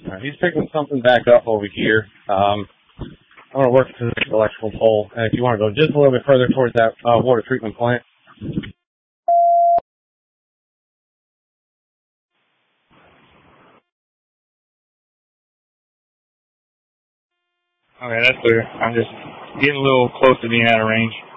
He's picking something back up over here. I'm going to work to the electrical pole. And if you want to go just a little bit further towards that water treatment plant. Okay, that's clear. I'm just getting a little close to being out of range.